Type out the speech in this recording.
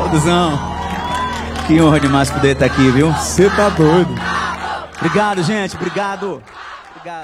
Duzão. Que honra demais poder estar aqui, viu? Você tá doido. Obrigado, gente. Obrigado.